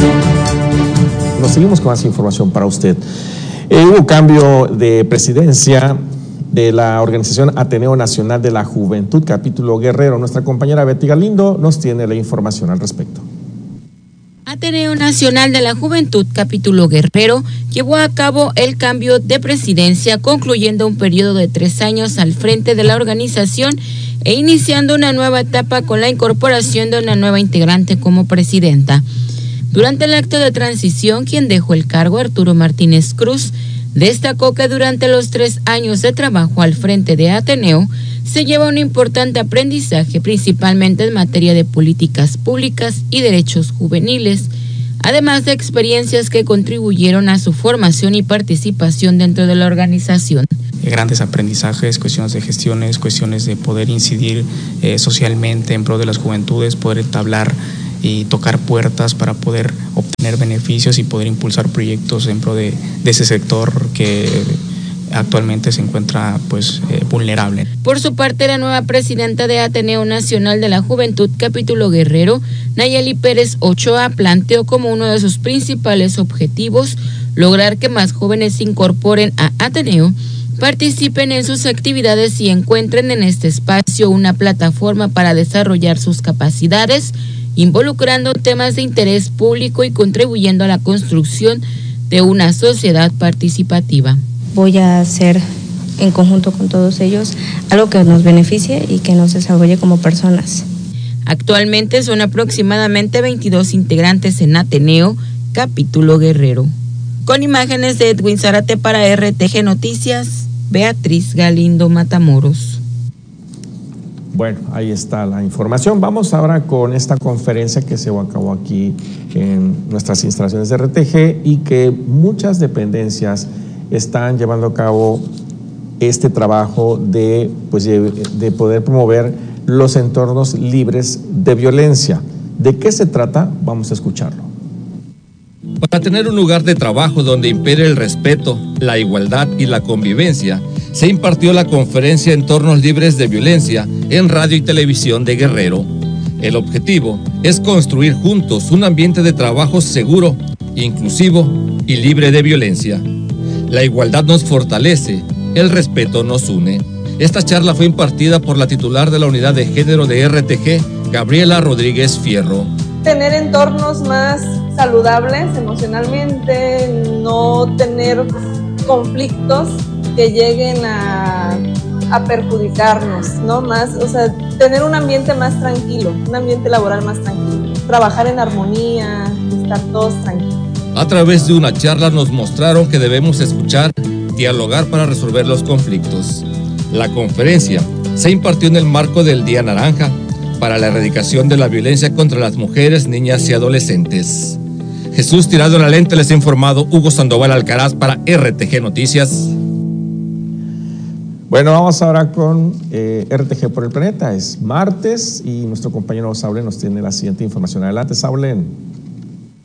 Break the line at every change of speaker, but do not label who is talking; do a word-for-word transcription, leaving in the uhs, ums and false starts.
Nos seguimos con más información para usted. Eh, hubo cambio de presidencia de la organización Ateneo Nacional de la Juventud, capítulo Guerrero. Nuestra compañera Betty Galindo nos tiene la información al respecto.
Ateneo Nacional de la Juventud, capítulo Guerrero, llevó a cabo el cambio de presidencia, concluyendo un periodo de tres años al frente de la organización e iniciando una nueva etapa con la incorporación de una nueva integrante como presidenta. Durante el acto de transición, quien dejó el cargo, Arturo Martínez Cruz, destacó que durante los tres años de trabajo al frente de Ateneo se lleva un importante aprendizaje, principalmente en materia de políticas públicas y derechos juveniles, además de experiencias que contribuyeron a su formación y participación dentro de la organización.
Grandes aprendizajes, cuestiones de gestiones, cuestiones de poder incidir eh, socialmente en pro de las juventudes, poder entablar y tocar puertas para poder obtener beneficios y poder impulsar proyectos en pro de, de ese sector que actualmente se encuentra pues eh, vulnerable.
Por su parte, la nueva presidenta de Ateneo Nacional de la Juventud, capítulo Guerrero, Nayeli Pérez Ochoa, planteó como uno de sus principales objetivos lograr que más jóvenes se incorporen a Ateneo, participen en sus actividades y encuentren en este espacio una plataforma para desarrollar sus capacidades, involucrando temas de interés público y contribuyendo a la construcción de una sociedad participativa.
Voy a hacer en conjunto con todos ellos algo que nos beneficie y que nos desarrolle como personas.
Actualmente son aproximadamente veintidós integrantes en Ateneo, capítulo Guerrero. Con imágenes de Edwin Zárate para R T G Noticias, Beatriz Galindo Matamoros.
Bueno, ahí está la información. Vamos ahora con esta conferencia que se acabó aquí en nuestras instalaciones de R T G y que muchas dependencias están llevando a cabo este trabajo de, pues, de, de poder promover los entornos libres de violencia. ¿De qué se trata? Vamos a escucharlo.
Para tener un lugar de trabajo donde impere el respeto, la igualdad y la convivencia, se impartió la conferencia Entornos Libres de Violencia en Radio y Televisión de Guerrero. El objetivo es construir juntos un ambiente de trabajo seguro, inclusivo y libre de violencia. La igualdad nos fortalece, el respeto nos une. Esta charla fue impartida por la titular de la Unidad de Género de R T G, Gabriela Rodríguez Fierro.
Tener entornos más saludables emocionalmente, no tener conflictos que lleguen a, a perjudicarnos, ¿no? Más, o sea, tener un ambiente más tranquilo, un ambiente laboral más tranquilo, trabajar en armonía, estar todos tranquilos.
A través de una charla nos mostraron que debemos escuchar, dialogar para resolver los conflictos. La conferencia se impartió en el marco del Día Naranja para la erradicación de la violencia contra las mujeres, niñas y adolescentes. Jesús Tirado en la Lente les ha informado Hugo Sandoval Alcaraz para R T G Noticias.
Bueno, vamos ahora con eh, R T G por el Planeta. Es martes y nuestro compañero Saulen nos tiene la siguiente información. Adelante, Saulen.